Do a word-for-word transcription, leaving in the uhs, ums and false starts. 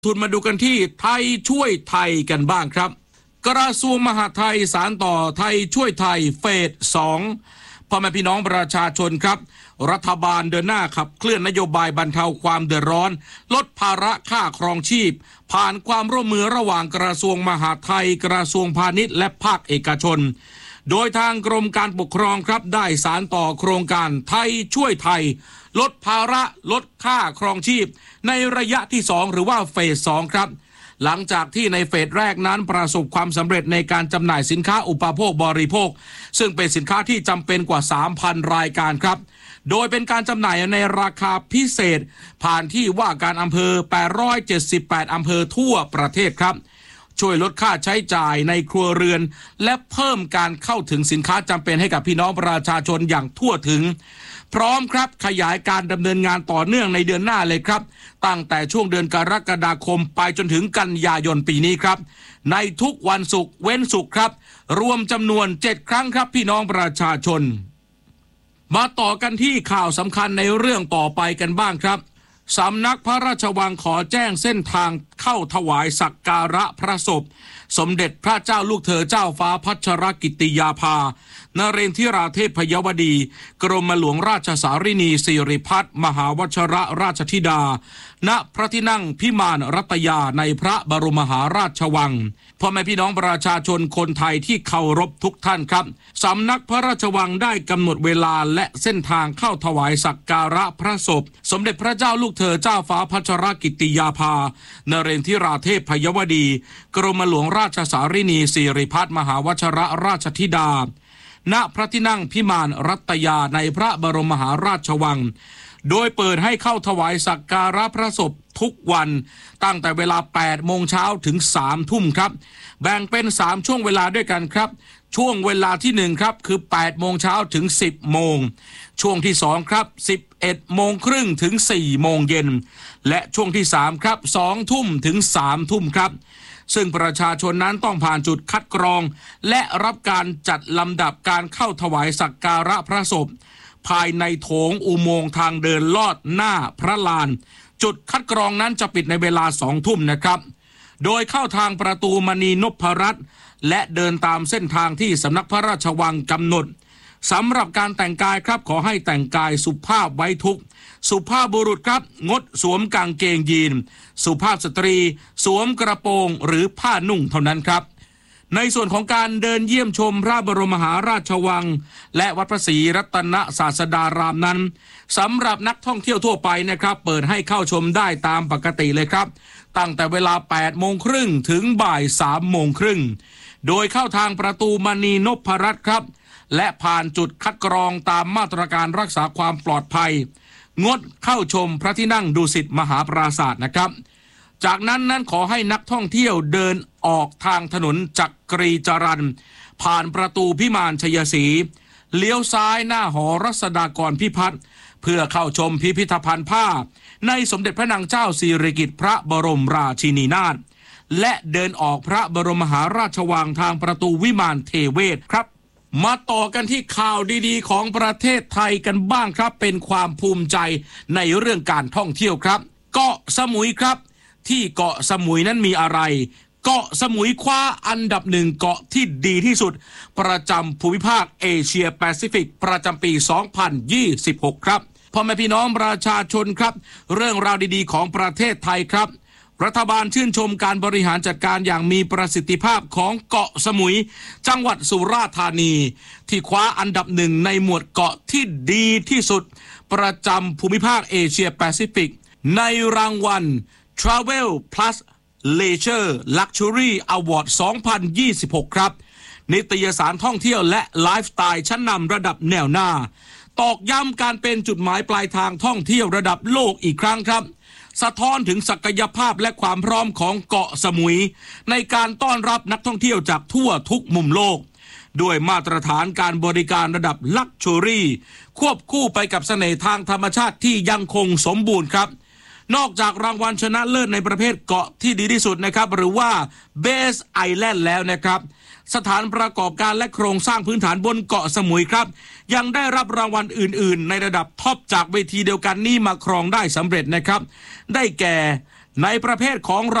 ทุนมาดูกันที่ไทยช่วยไทยกันบ้างครับกระทรวงมหาดไทยสานต่อไทยช่วยไทยเฟสสองพ่อแม่พี่น้องประชาชนครับรัฐบาลเดินหน้าขับเคลื่อนนโยบายบรรเทาความเดือดร้อนลดภาระค่าครองชีพผ่านความร่วมมือระหว่างกระทรวงมหาดไทยกระทรวงพาณิชย์และภาคเอกชนโดยทางกรมการปกครองครับได้สานต่อโครงการไทยช่วยไทยลดภาระลดค่าครองชีพในระยะที่สองหรือว่าเฟสสองครับหลังจากที่ในเฟสแรกนั้นประสบความสำเร็จในการจำหน่ายสินค้าอุปโภคบริโภคซึ่งเป็นสินค้าที่จำเป็นกว่า สามพัน รายการครับโดยเป็นการจำหน่ายในราคาพิเศษผ่านที่ว่าการอำเภอแปดร้อยเจ็ดสิบแปดอำเภอทั่วประเทศครับช่วยลดค่าใช้จ่ายในครัวเรือนและเพิ่มการเข้าถึงสินค้าจำเป็นให้กับพี่น้องประชาชนอย่างทั่วถึงพร้อมครับขยายการดำเนินงานต่อเนื่องในเดือนหน้าเลยครับตั้งแต่ช่วงเดือนกรกฎาคมไปจนถึงกันยายนปีนี้ครับในทุกวันศุกร์เว้นศุกร์ครับรวมจำนวนเจ็ดครั้งครับพี่น้องประชาชนมาต่อกันที่ข่าวสำคัญในเรื่องต่อไปกันบ้างครับสำนักพระราชวังขอแจ้งเส้นทางเข้าถวายสักการะพระศพสมเด็จพระเจ้าลูกเธอเจ้าฟ้าพัชรกิติยาภานเรนทิราเทพยวดีกรมหลวงราชสารินีสิริพัฒน์มหาวชรราชธิดาณพระที่นั่งพิมานรัตยาในพระบรมมหาราชวังพ่อแม่พี่น้องประชาชนคนไทยที่เคารพทุกท่านครับสำนักพระราชวังได้กำหนดเวลาและเส้นทางเข้าถวายสักการะพระศพสมเด็จพระเจ้าลูกเธอเจ้าฟ้าพัชรกิติยาภานเรนทิราเทพยวดีกรมหลวงราชสารินีสิริพัฒน์มหาวชรราชธิดาณพระที่นั่งพิมานรัตยาในพระบรมมหาราชวังโดยเปิดให้เข้าถวายสักการะพระศพทุกวันตั้งแต่เวลาแปดโมงเช้าถึงสามทุ่มครับแบ่งเป็นสามช่วงเวลาด้วยกันครับช่วงเวลาที่หนึ่งครับคือแปดโมงเช้าถึงสิบโมงช่วงที่สองครับสิบเอ็ดโมงครึ่งถึงสี่โมงเย็นและช่วงที่สามครับสองทุ่มถึงสามทุ่มครับซึ่งประชาชนนั้นต้องผ่านจุดคัดกรองและรับการจัดลำดับการเข้าถวายสักการะพระศพภายในโถงอุโมงค์ทางเดินลอดหน้าพระลานจุดคัดกรองนั้นจะปิดในเวลาสองทุ่มนะครับโดยเข้าทางประตูมณีนพรัตน์และเดินตามเส้นทางที่สำนักพระราชวังกำหนดสำหรับการแต่งกายครับขอให้แต่งกายสุภาพไว้ทุกสุภาพบุรุษครับงดสวมกางเกงยีนสุภาพสตรีสวมกระโปรงหรือผ้านุ่งเท่านั้นครับในส่วนของการเดินเยี่ยมชมพระบรมมหาราชวังและวัดพระศรีรัตนศาสดารามนั้นสำหรับนักท่องเที่ยวทั่วไปนะครับเปิดให้เข้าชมได้ตามปกติเลยครับตั้งแต่เวลาแปดโมงครึ่งถึงบ่ายสามโมงครึ่งโดยเข้าทางประตูมณีนพรัตน์ครับและผ่านจุดคัดกรองตามมาตรการรักษาความปลอดภัยงดเข้าชมพระที่นั่งดุสิตมหาปราสาทนะครับจากนั้นนั้นขอให้นักท่องเที่ยวเดินออกทางถนนจักรีจรัญผ่านประตูพิมานชัยศรีเลี้ยวซ้ายหน้าหอรัศดากรพิพัฒน์เพื่อเข้าชมพิพิธภัณฑ์ผ้าในสมเด็จพระนางเจ้าสิริกิติ์พระบรมราชินีนาถและเดินออกพระบรมมหาราชวังทางประตูวิมานเทเวศครับมาต่อกันที่ข่าวดีๆของประเทศไทยกันบ้างครับเป็นความภูมิใจในเรื่องการท่องเที่ยวครับเกาะสมุยครับที่เกาะสมุยนั้นมีอะไรเกาะสมุยคว้าอันดับหนึ่งเกาะที่ดีที่สุดประจำภูมิภาคเอเชียแปซิฟิกประจำปีสองพันยี่สิบหกครับพ่อแม่พี่น้องประชาชนครับเรื่องราวดีๆของประเทศไทยครับรัฐบาลชื่นชมการบริหารจัดการอย่างมีประสิทธิภาพของเกาะสมุยจังหวัดสุราษฎร์ธานีที่คว้าอันดับหนึ่งในหมวดเกาะที่ดีที่สุดประจำภูมิภาคเอเชียแปซิฟิกในรางวัล Travel Plus Leisure Luxury Award สองพันยี่สิบหกครับนิตยสารท่องเที่ยวและไลฟ์สไตล์ชั้นนำระดับแนวหน้าตอกย้ำการเป็นจุดหมายปลายทางท่องเที่ยวระดับโลกอีกครั้งครับสะท้อนถึงศักยภาพและความพร้อมของเกาะสมุยในการต้อนรับนักท่องเที่ยวจากทั่วทุกมุมโลกด้วยมาตรฐานการบริการระดับลักชัวรี่ควบคู่ไปกับเสน่ห์ทางธรรมชาติที่ยังคงสมบูรณ์ครับนอกจากรางวัลชนะเลิศในประเภทเกาะที่ดีที่สุดนะครับหรือว่า Best Island แล้วนะครับสถานประกอบการและโครงสร้างพื้นฐานบนเกาะสมุยครับยังได้รับรางวัลอื่นๆในระดับท็อปจากเวทีเดียวกันนี้มาครองได้สำเร็จนะครับได้แก่ในประเภทของ